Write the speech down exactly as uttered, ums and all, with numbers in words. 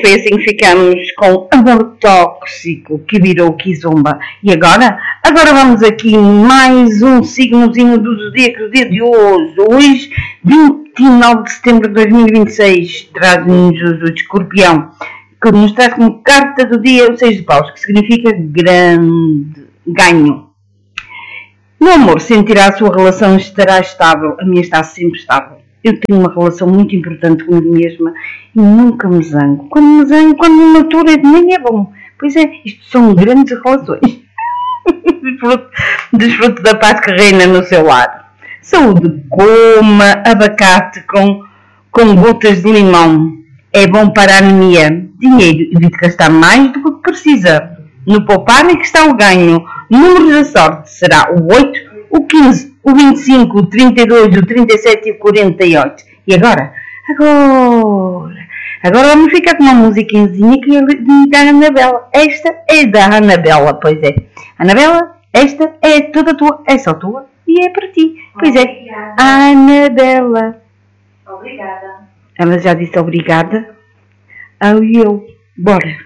foi assim que ficamos com Amor Tóxico, que virou Kizomba. E agora? Agora vamos aqui mais um signozinho do zodíaco do dia de hoje. Hoje, vinte e nove de setembro de dois mil e vinte e seis, traz-nos o Escorpião, que nos traz como carta do dia o seis de paus, que significa grande ganho. No amor, sentirá a sua relação estará estável. A minha está sempre estável. Eu tenho uma relação muito importante comigo mesma e nunca me zango. Quando me zango, quando me maturo, nem é bom. Pois é, isto são grandes relações. Desfruto, desfruto da paz que reina no seu lar. Saúde, coma abacate com, com gotas de limão. É bom para a anemia. Dinheiro, evite gastar mais do que precisa. No poupar é que está o ganho. Números da sorte será o oito, o quinze, o vinte e cinco, o trinta e dois, o trinta e sete e o quarenta e oito. E agora? Agora! Agora vamos ficar com uma musiquinha que é da Anabela. Esta é da Anabela, pois é. Anabela, esta é toda tua, é só tua e é para ti. Pois obrigada. É, Anabela. Obrigada. Ela já disse obrigada. Ah, e eu. Bora.